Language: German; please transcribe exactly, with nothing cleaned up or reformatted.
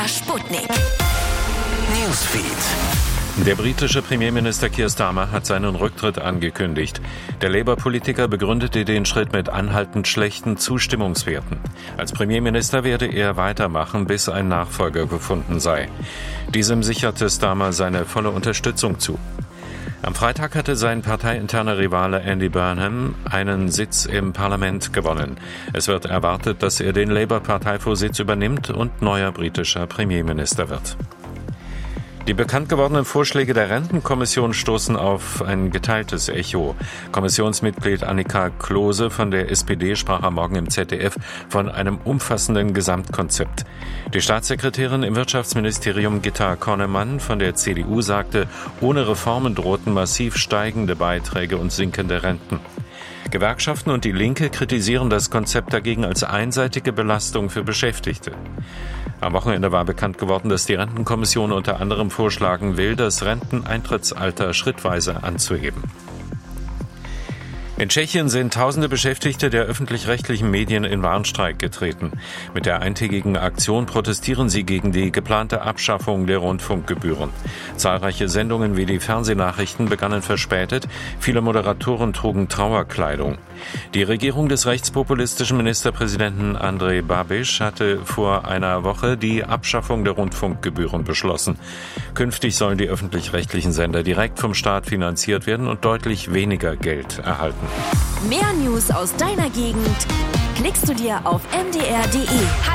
Sputnik. Newsfeed. Der britische Premierminister Keir Starmer hat seinen Rücktritt angekündigt. Der Labour-Politiker begründete den Schritt mit anhaltend schlechten Zustimmungswerten. Als Premierminister werde er weitermachen, bis ein Nachfolger gefunden sei. Diesem sicherte Starmer seine volle Unterstützung zu. Am Freitag hatte sein parteiinterner Rivale Andy Burnham einen Sitz im Parlament gewonnen. Es wird erwartet, dass er den Labour-Parteivorsitz übernimmt und neuer britischer Premierminister wird. Die bekannt gewordenen Vorschläge der Rentenkommission stoßen auf ein geteiltes Echo. Kommissionsmitglied Annika Klose von der S P D sprach am Morgen im Z D F von einem umfassenden Gesamtkonzept. Die Staatssekretärin im Wirtschaftsministerium Gitta Konnemann von der C D U sagte, ohne Reformen drohten massiv steigende Beiträge und sinkende Renten. Gewerkschaften und die Linke kritisieren das Konzept dagegen als einseitige Belastung für Beschäftigte. Am Wochenende war bekannt geworden, dass die Rentenkommission unter anderem vorschlagen will, das Renteneintrittsalter schrittweise anzuheben. In Tschechien sind tausende Beschäftigte der öffentlich-rechtlichen Medien in Warnstreik getreten. Mit der eintägigen Aktion protestieren sie gegen die geplante Abschaffung der Rundfunkgebühren. Zahlreiche Sendungen wie die Fernsehnachrichten begannen verspätet. Viele Moderatoren trugen Trauerkleidung. Die Regierung des rechtspopulistischen Ministerpräsidenten Andrej Babiš hatte vor einer Woche die Abschaffung der Rundfunkgebühren beschlossen. Künftig sollen die öffentlich-rechtlichen Sender direkt vom Staat finanziert werden und deutlich weniger Geld erhalten. Mehr News aus deiner Gegend klickst du dir auf m d r punkt d e.